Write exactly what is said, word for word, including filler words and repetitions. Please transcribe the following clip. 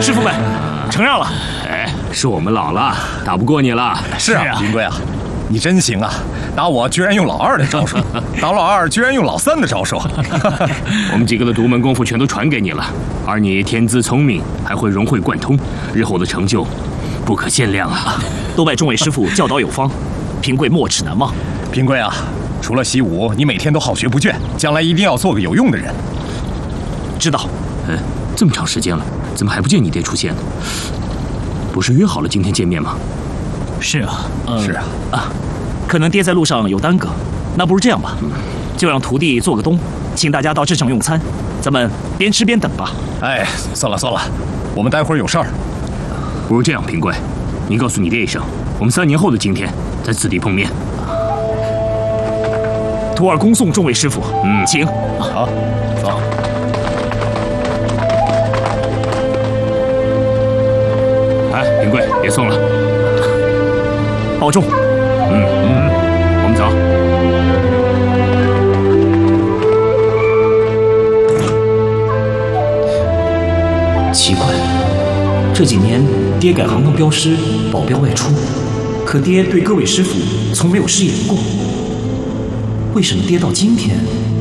师傅们，承让了。 哎，是我们老了，打不过你了。 是啊，云贵啊，你真行啊！打我居然用老二的招数，打老二居然用老三的招数。 我们几个的独门功夫全都传给你了，而你天资聪明，还会融会贯通，日后的成就不可限量啊！ 都拜众位师傅教导有方，平贵没齿难忘。 平贵啊，除了习武，你每天都好学不倦，将来一定要做个有用的人。 知道。 嗯，这么长时间了，怎么还不见你爹出现呢？不是约好了今天见面吗？ 是啊， 呃、是啊啊，可能爹在路上有耽搁，那不如这样吧，嗯、就让徒弟做个东，请大家到镇上用餐，咱们边吃边等吧。 哎，算了算了，我们待会儿有事儿。 不如这样，平贵，你告诉你爹一声，我们三年后的今天在此地碰面。 徒儿恭送众位师傅，嗯，请。 好，走。 哎，平贵，别送了， 保重。 嗯嗯，我们走。 奇怪，这几年爹改行当镖师，保镖外出，可爹对各位师傅从没有失言过。为什么爹到今天